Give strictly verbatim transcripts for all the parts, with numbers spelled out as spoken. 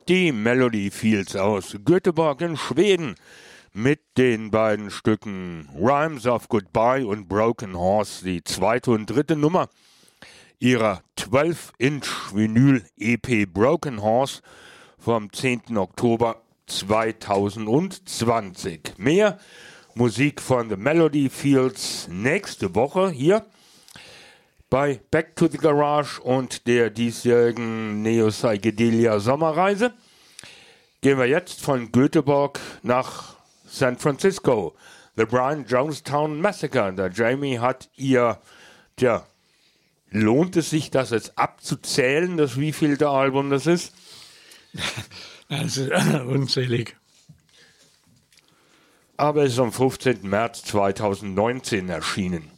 Die Melody Fields aus Göteborg in Schweden mit den beiden Stücken Rhymes of Goodbye und Broken Horse, die zweite und dritte Nummer ihrer zwölf Inch Vinyl-E P Broken Horse vom zehnten Oktober zweitausendzwanzig. Mehr Musik von The Melody Fields nächste Woche hier bei Back to the Garage und der diesjährigen Neo Psychedelia Sommerreise. Gehen wir jetzt von Göteborg nach San Francisco. The Brian Jonestown Massacre. Der Jamie hat ihr, tja, lohnt es sich, das jetzt abzuzählen, das wievielte Album das ist? Das ist unzählig. Aber es ist am fünfzehnten März zweitausendneunzehn erschienen.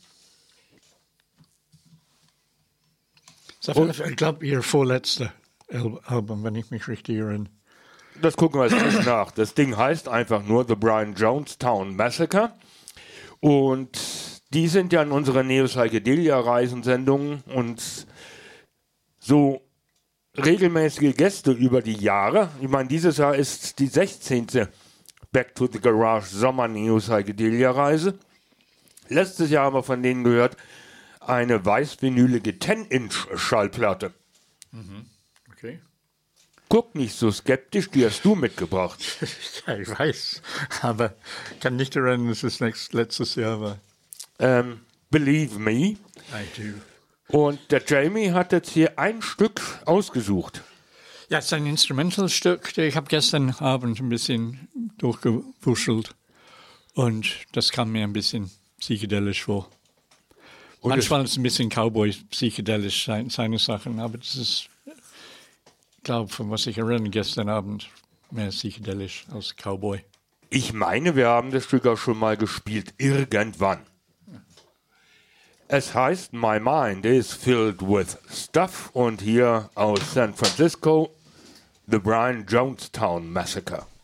Ich glaube, ihr vorletzter Album, wenn ich mich richtig erinnere. Das gucken wir jetzt nicht nach. Das Ding heißt einfach nur The Brian Jonestown Massacre. Und die sind ja in unserer Neo-Psychedelia-Reisensendungen und so regelmäßige Gäste über die Jahre. Ich meine, dieses Jahr ist die sechzehnte Back to the Garage Sommer Neo-Psychedelia-Reise. Letztes Jahr haben wir von denen gehört, eine weiß-vinylige zehn Inch Schallplatte. Mhm. Okay. Guck nicht so skeptisch, die hast du mitgebracht. Ja, ich weiß, aber ich kann nicht erinnern, dass es nächst, letztes Jahr war. Ähm, Believe Me. I do. Und der Jamie hat jetzt hier ein Stück ausgesucht. Ja, es ist ein Instrumentalstück. Ich habe gestern Abend ein bisschen durchgewuschelt und das kam mir ein bisschen psychedelisch vor. Und manchmal ist es ein bisschen Cowboy-psychedelisch, seine, seine Sachen, aber das ist, ich glaube, von was ich erinnere, gestern Abend mehr psychedelisch als Cowboy. Ich meine, wir haben das Stück auch schon mal gespielt, irgendwann. Ja. Es heißt My Mind is Filled with Stuff und hier aus San Francisco, The Brian Jonestown Massacre.